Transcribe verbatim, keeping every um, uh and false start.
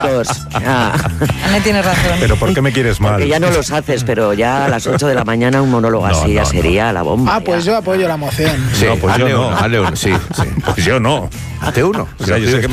Ya. Ana tiene razón. Pero ¿por qué me quieres mal? Que ya no los haces, pero ya a las ocho de la mañana un monólogo No, así no, ya no. sería la bomba. Ah, pues ya. yo apoyo la moción. Sí, No, pues hazle yo no. uno, hazle uno, sí, sí. Pues yo no. Hazte uno. O sea, yo sé que